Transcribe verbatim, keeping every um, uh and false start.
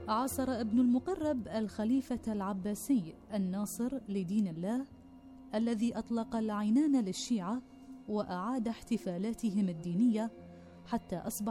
عاصر ابن المقرب الخليفة العباسي الناصر لدين الله الذي أطلق العنان للشيعة وأعاد احتفالاتهم الدينية حتى أصبح